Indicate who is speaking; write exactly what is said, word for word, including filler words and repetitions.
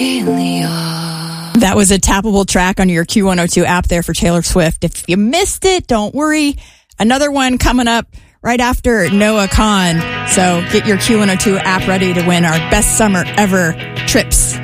Speaker 1: That was a tappable track on your Q one oh two app there for Taylor Swift. If you missed it, don't worry. Another one coming up right after Noah Kahan. So get your Q one oh two app ready to win our best summer ever trips.